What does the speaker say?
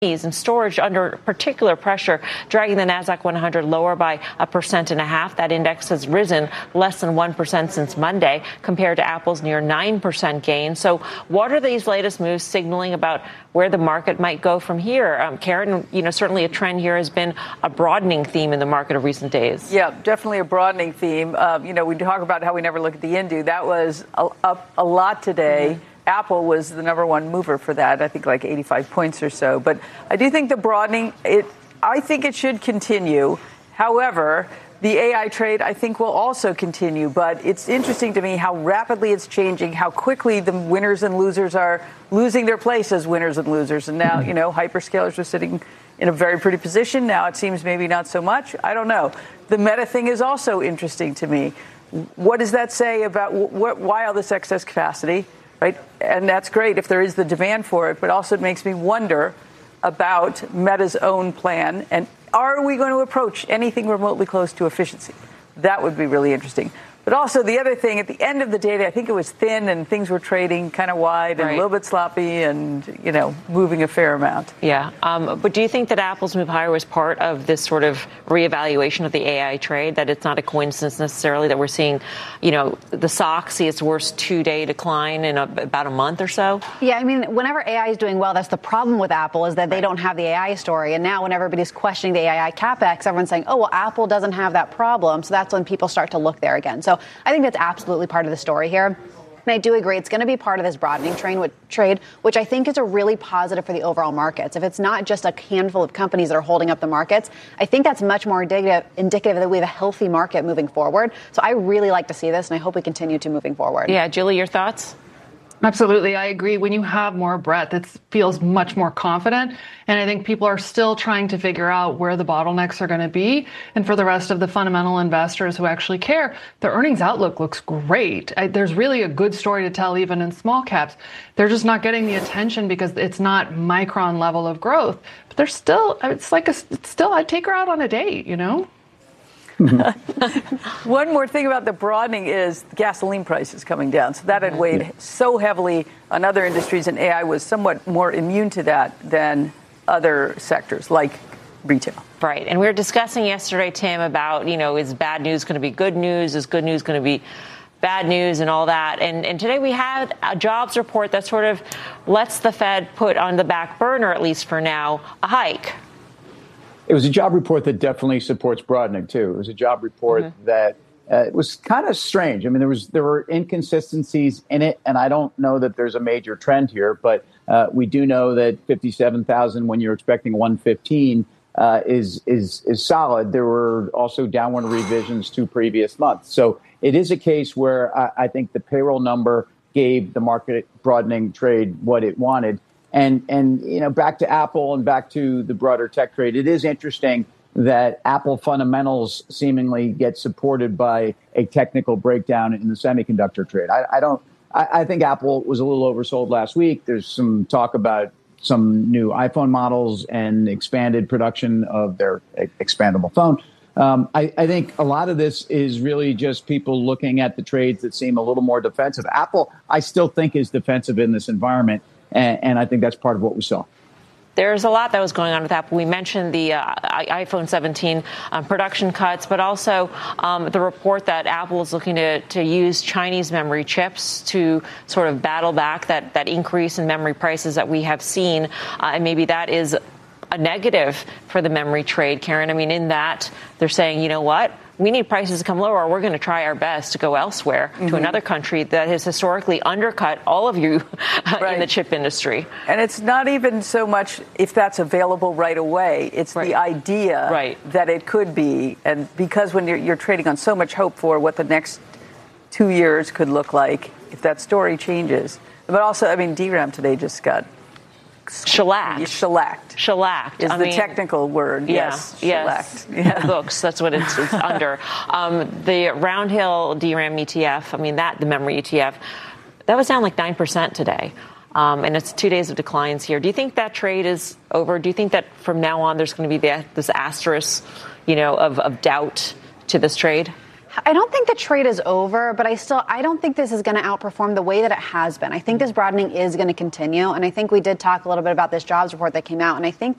and storage under particular pressure, dragging the Nasdaq 100 lower by 1.5%. That index has risen less than 1% since Monday, compared to Apple's near 9% gain. So what are these latest moves signaling about where the market might go from here? Karen, certainly a trend here has been a broadening theme in the market of recent days. Yeah, definitely a broadening theme. We talk about how we never look at the Indu. That was up a lot today. Mm-hmm. Apple was the number one mover for that, I think like 85 points or so. But I do think the broadening, I think it should continue. However, the AI trade, I think, will also continue. But it's interesting to me how rapidly it's changing, how quickly the winners and losers are losing their place as winners and losers. And now, hyperscalers are sitting in a very pretty position. Now it seems maybe not so much. I don't know. The Meta thing is also interesting to me. What does that say about why all this excess capacity? Right. And that's great if there is the demand for it. But also it makes me wonder about Meta's own plan. And are we going to approach anything remotely close to efficiency? That would be really interesting. But also the other thing, at the end of the day, I think it was thin and things were trading kind of wide and a little bit sloppy and, moving a fair amount. Yeah. But do you think that Apple's move higher was part of this sort of reevaluation of the AI trade, that it's not a coincidence necessarily that we're seeing, the stock see its worst 2-day decline in about a month or so? Yeah, I mean, whenever AI is doing well, that's the problem with Apple, is that they don't have the AI story. And now when everybody's questioning the AI capex, everyone's saying, oh, well, Apple doesn't have that problem. So that's when people start to look there again. So I think that's absolutely part of the story here. And I do agree it's going to be part of this broadening trade, which I think is a really positive for the overall markets. If it's not just a handful of companies that are holding up the markets, I think that's much more indicative that we have a healthy market moving forward. So I really like to see this, and I hope we continue to moving forward. Yeah, Julie, your thoughts? Absolutely. I agree. When you have more breadth, it feels much more confident. And I think people are still trying to figure out where the bottlenecks are going to be. And for the rest of the fundamental investors who actually care, the earnings outlook looks great. There's really a good story to tell even in small caps. They're just not getting the attention because it's not Micron level of growth. But there's still, I'd take her out on a date, One more thing about the broadening is gasoline prices coming down. So that had weighed so heavily on other industries, and AI was somewhat more immune to that than other sectors like retail. Right. And we were discussing yesterday, Tim, about, is bad news going to be good news? Is good news going to be bad news and all that? And today we had a jobs report that sort of lets the Fed put on the back burner, at least for now, a hike. It was a job report that definitely supports broadening, too. It was a job report that was kind of strange. I mean, there were inconsistencies in it, and I don't know that there's a major trend here, but we do know that 57,000 when you're expecting 115 is solid. There were also downward revisions to previous months. So it is a case where I think the payroll number gave the market broadening trade what it wanted. And back to Apple and back to the broader tech trade, it is interesting that Apple fundamentals seemingly get supported by a technical breakdown in the semiconductor trade. I think Apple was a little oversold last week. There's some talk about some new iPhone models and expanded production of their expandable phone. I think a lot of this is really just people looking at the trades that seem a little more defensive. Apple, I still think, is defensive in this environment. And I think that's part of what we saw. There's a lot that was going on with Apple. We mentioned the iPhone 17 production cuts, but also the report that Apple is looking to use Chinese memory chips to sort of battle back that increase in memory prices that we have seen. And maybe that is a negative for the memory trade, Karen. I mean, in that they're saying, you know what? We need prices to come lower, or we're going to try our best to go elsewhere to another country that has historically undercut all of you in the chip industry. And it's not even so much if that's available right away. It's the idea that it could be. And because when you're trading on so much hope for what the next 2 years could look like, if that story changes. But also, I mean, DRAM today just got shellacked. Shellacked is the technical word. Yes. Shellacked. Yeah. Books. That's what it's under. The Roundhill DRAM ETF. I mean, the memory ETF, that was down like 9% today. And it's 2 days of declines here. Do you think that trade is over? Do you think that from now on there's going to be this asterisk, of doubt to this trade? I don't think the trade is over, but I don't think this is going to outperform the way that it has been. I think this broadening is going to continue. And I think we did talk a little bit about this jobs report that came out. And I think